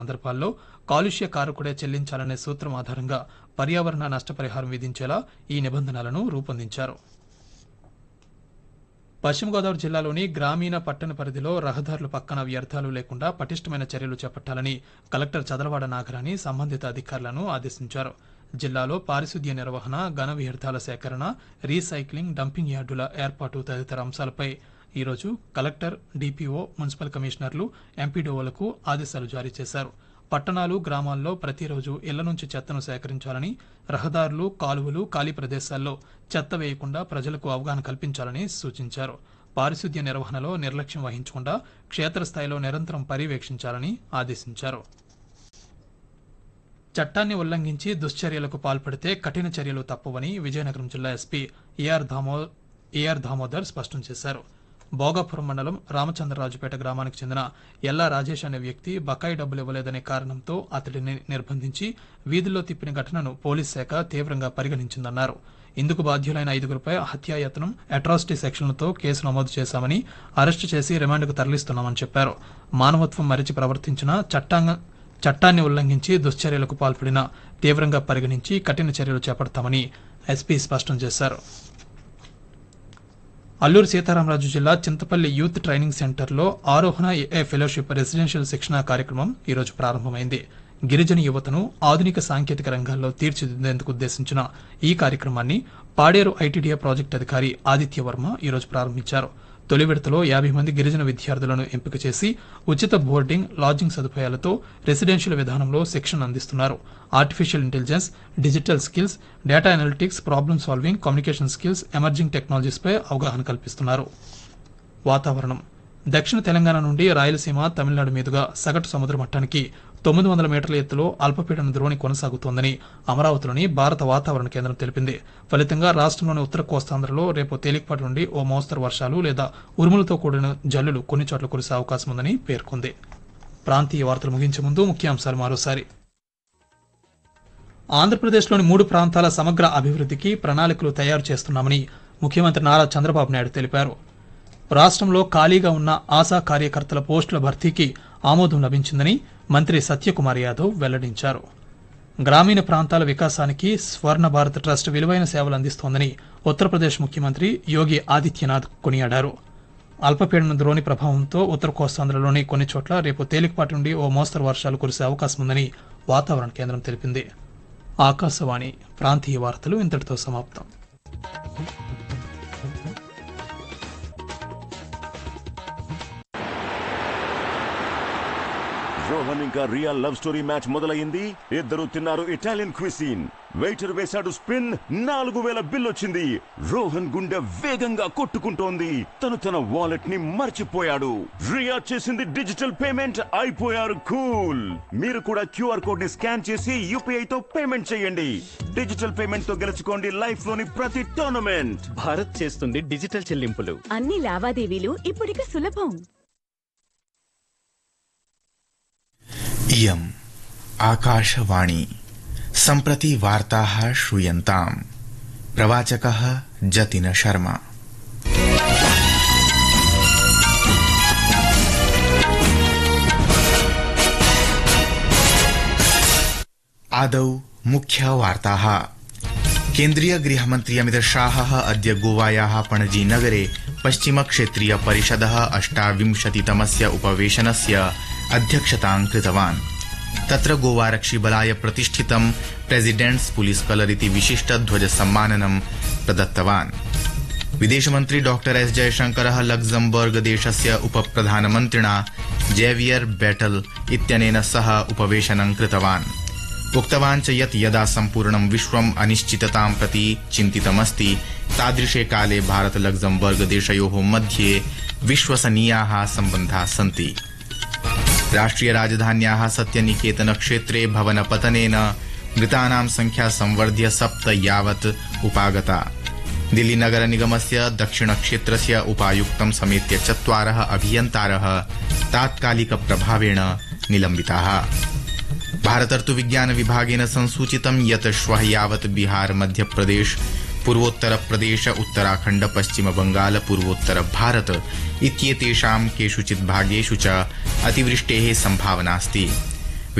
సందర్భాల్లో కాలుష్య కారకుడే చెల్లించాలనే సూత్రం ఆధారంగా పర్యావరణ నష్టపరిహారం విధించేలా ఈ నిబంధనలను రూపొందించారు. పశ్చిమ గోదావరి జిల్లాలోని గ్రామీణ పట్టణ పరిధిలో రహదారుల పక్కన వ్యర్థాలు లేకుండా పటిష్టమైన చర్యలు చేపట్టాలని కలెక్టర్ చదలవాడ నాగరాణి సంబంధిత అధికారులను ఆదేశించారు. జిల్లాలో పారిశుద్ధ్య నిర్వహణ, ఘన వ్యర్థాల సేకరణ, రీసైక్లింగ్, డంపింగ్ యార్డుల ఏర్పాటు తదితర అంశాలపై ఈరోజు కలెక్టర్, డిపిఓ, మున్సిపల్ కమిషనర్లు, ఎంపీడీఓలకు ఆదేశాలు జారీ చేశారు. పట్టణాలు, గ్రామాల్లో ప్రతిరోజు ఇళ్ల నుంచి చెత్తను సేకరించాలని, రహదారులు, కాలువలు, ఖాళీ ప్రదేశాల్లో చెత్త వేయకుండా ప్రజలకు అవగాహన కల్పించాలని సూచించారు. పారిశుద్ధ్య నిర్వహణలో నిర్లక్ష్యం వహించకుండా క్షేత్రస్థాయిలో నిరంతరం పర్యవేక్షించాలని ఆదేశించారు. చట్టాన్ని ఉల్లంఘించి దుశ్చర్యలకు పాల్పడితే కఠిన చర్యలు తప్పవని విజయనగరం జిల్లా ఎస్పీ ఏఆర్ దామోదర్ స్పష్టం చేశారు. భోగాపురం మండలం రామచంద్రరాజుపేట గ్రామానికి చెందిన ఎల్లా రాజేష్ అనే వ్యక్తి బకాయి డబ్బులు ఇవ్వలేదనే కారణంతో అతడిని నిర్బంధించి వీధుల్లో తిప్పిన ఘటనను పోలీస్ శాఖ తీవ్రంగా పరిగణించిందన్నారు. ఇందుకు బాధ్యులైన 5గురిపై హత్యాయత్నం, అట్రాసిటీ సెక్షన్లతో కేసు నమోదు చేశామని, అరెస్టు చేసి రిమాండ్కు తరలిస్తున్నామని చెప్పారు. మానవత్వం మరిచి ప్రవర్తించిన, చట్టాన్ని ఉల్లంఘించి దుశ్చర్యలకు పాల్పడిన తీవ్రంగా పరిగణించి కఠిన చర్యలు చేపడతామని ఎస్పీ స్పష్టం చేశారు. అల్లూరు సీతారామరాజు జిల్లా చింతపల్లి యూత్ ట్రైనింగ్ సెంటర్లో ఆరోహణ ఏఏ ఫెలోషిప్ రెసిడెన్షియల్ శిక్షణా కార్యక్రమం ఈరోజు ప్రారంభమైంది. గిరిజన యువతను ఆధునిక సాంకేతిక రంగాల్లో తీర్చిదిద్దేందుకు ఉద్దేశించిన ఈ కార్యక్రమాన్ని పాడేరు ఐటీడీఏ ప్రాజెక్టు అధికారి ఆదిత్య వర్మ ఈరోజు ప్రారంభించారు. తొలి విడతలో 50 మంది గిరిజన విద్యార్థులను ఎంపిక చేసి ఉచిత బోర్డింగ్, లాడ్జింగ్ సదుపాయాలతో రెసిడెన్షియల్ విధానంలో శిక్షణ అందిస్తున్నారు. Artificial intelligence, digital skills, data analytics, problem solving, communication skills, emerging టెక్నాలజీస్పై అవగాహన కల్పిస్తున్నారు. వాతావరణం. దక్షిణ తెలంగాణ నుండి రాయలసీమ, తమిళనాడు మీదుగా సగటు సముద్ర మట్టానికి 900 మీటర్ల ఎత్తులో అల్పపీడన ద్రోణి కొనసాగుతోందని అమరావతిలోని భారత వాతావరణ కేంద్రం తెలిపింది. ఫలితంగా రాష్ట్రంలోని ఉత్తర కోస్తాంధ్రలో రేపు తేలికపాటి నుండి ఓ మోస్తరు వర్షాలు లేదా ఉరుములతో కూడిన జల్లులు కొన్ని చోట్ల కురిసే అవకాశం ఉందని పేర్కొంది. ప్రాంతీయ వార్తలు ముగించే ముందు ముఖ్యాంశాలు మరోసారి. ఆంధ్రప్రదేశ్లోని 3 ప్రాంతాల సమగ్ర అభివృద్ధికి ప్రణాళికలు తయారు చేస్తున్నామని ముఖ్యమంత్రి నారా చంద్రబాబు నాయుడు తెలిపారు. రాష్ట్రంలో ఖాళీగా ఉన్న ఆశా కార్యకర్తల పోస్టుల భర్తీకి ఆమోదం లభించిందని మంత్రి సత్యకుమార్ యాదవ్ వెల్లడించారు. గ్రామీణ ప్రాంతాల వికాసానికి స్వర్ణ భారత్ ట్రస్ట్ విలువైన సేవలు అందిస్తోందని ఉత్తరప్రదేశ్ ముఖ్యమంత్రి యోగి ఆదిత్యనాథ్ కొనియాడారు. అల్పపీడన ద్రోణి ప్రభావంతో ఉత్తర కోస్తాంధ్రలోని కొన్ని చోట్ల రేపు తేలికపాటి నుండి ఓ మోస్తరు వర్షాలు కురిసే అవకాశం ఉందని వాతావరణ కేంద్రం తెలిపింది. ఆకాశవాణి ప్రాంతీయ వార్తలు ఇంతటితో సమాప్తం. రోహన్ ఇంకా రియల్ లవ్ స్టోరీ మ్యాచ్ మొదలైంది. ఇద్దరు తిన్నారు ఇటాలియన్ క్విసిన్. వెయిటర్ వేశాడు స్పిన్, 4000 బిల్ వచ్చింది. రోహన్ గుండె వేగంగా కొట్టుకుంటోంది. తను తన వాలెట్ ని మర్చిపోయాడు. రియా చేసింది డిజిటల్ పేమెంట్, అయిపోయారు కూల్. మీరు కూడా క్యూఆర్ కోడ్ ని స్కాన్ చేసి యూపీఐ తో పేమెంట్ చేయండి. డిజిటల్ పేమెంట్ తో గెలుచుకోండి లైఫ్ లోని ప్రతి టోర్నమెంట్. భారత్ చేస్తుంది డిజిటల్ చెల్లింపులు. అన్ని లావాదేవీలు ఇప్పుడిక సులభం. इयम् आकाशवाणी सम्प्रति वार्ताः श्रूयन्ताम्. प्रवाचकः जतिन शर्मा. आदौ मुख्यवार्ताः. केन्द्रीय गृहमन्त्री अमित शाहः अद्य गोवायाः पणजी नगरे पश्चिमक्षेत्रीय परिषदः 28तमस्य उपवेशनस्य अध्यक्षतां कृतवान्. तत्र गोवारक्षिबलाय प्रतिष्ठितं प्रेसिडेंट्स पुलिस कलर इति विशिष्ट ध्वज सम्माननं प्रदत्तवान्. विदेशमन्त्री डॉक्टर एस जयशंकरः लक्जमबर्ग देशस्य उपप्रधानमन्त्रिणा जेवियर बेटल इत्यनेन सह उपवेशनं कृतवान्. उक्तवान् च यत् यदा सम्पूर्णं विश्वम् अनिश्चिततां प्रति चिन्तितमस्ति तादृशे काले भारत लक्जमबर्ग देशयोः मध्ये विश्वसनीयाः सम्बन्धाः सन्ति. राष्ट्रिय राजधान्याः सत्यनिकेतन क्षेत्रे भवनपतनेन मृतानां संख्या संवर्ध्य 7 यावत् उपागता. दिल्ली नगर निगमस्य दक्षिणक्षेत्रस्य उपायुक्तं समेत्य 4 अभियन्तारः तात्कालिक प्रभावेण निलम्बिताः. भारतर्तु विज्ञान विभागेन संसूचितं यत् श्वः यावत् बिहार, मध्यप्रदेश, पूर्वोत्तर प्रदेश, उत्तराखण्ड, पश्चिम बंगाल, पूर्वोत्तर भारत इत्येतेषां केषुचित् भागेषु च अतिवृष्टेः सम्भावनास्ति.